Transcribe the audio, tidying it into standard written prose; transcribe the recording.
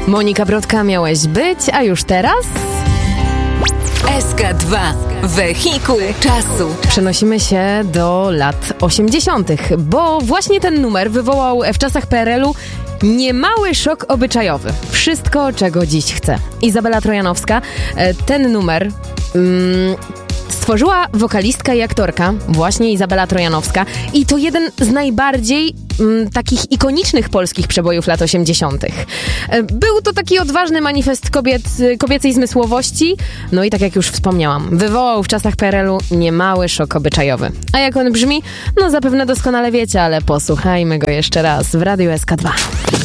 Monika Brodka, miałeś być, a już teraz... SK2. Wehikuł czasu. Przenosimy się do lat 80., bo właśnie ten numer wywołał w czasach PRL-u niemały szok obyczajowy. Wszystko, czego dziś chcę. Izabela Trojanowska ten numer stworzyła wokalistka i aktorka, właśnie Izabela Trojanowska, i to jeden z najbardziej takich ikonicznych polskich przebojów lat 80. Był to taki odważny manifest kobiecej zmysłowości, no i tak jak już wspomniałam, wywołał w czasach PRL-u niemały szok obyczajowy. A jak on brzmi? No zapewne doskonale wiecie, ale posłuchajmy go jeszcze raz w Radiu SK2.